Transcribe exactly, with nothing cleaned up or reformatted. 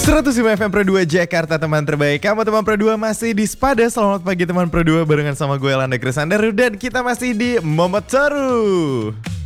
seratus lima F M Pro dua Jakarta, teman terbaik. Kamu teman Pro dua masih di Spada. Selamat pagi teman Pro dua, barengan sama gue Landa Krisander. Dan kita masih di Momotoru.